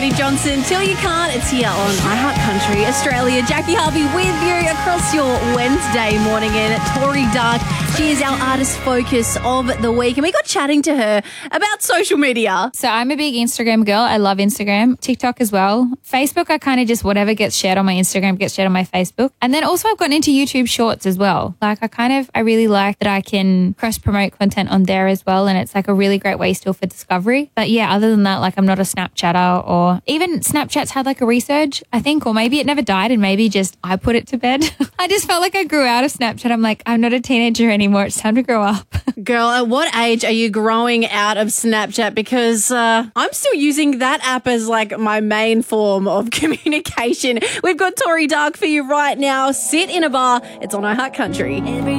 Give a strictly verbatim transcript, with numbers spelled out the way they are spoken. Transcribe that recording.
Cody Johnson. Till You Can't. It's here on iHeartCountry Australia. Jackie Harvey with you across your Wednesday morning in Tori Dark. She is our artist focus of the week, and we got chatting to her about social media. So I'm a big Instagram girl. I love Instagram, TikTok as well. Facebook, I kind of just whatever gets shared on my Instagram gets shared on my Facebook. And then also I've gotten into YouTube Shorts as well. Like I kind of, I really like that I can cross promote content on there as well. And it's like a really great way still for discovery. But yeah, other than that, like I'm not a Snapchatter, or even Snapchat's had like a resurge, I think, or maybe it never died and maybe just I put it to bed. I just felt like I grew out of Snapchat. I'm like, I'm not a teenager anymore. It's time to grow up. Girl, at what age are you growing out of Snapchat? Because uh, I'm still using that app as like my main form of communication. We've got Tori Dark for you right now. Sit in a bar. It's on iHeartCountry. Every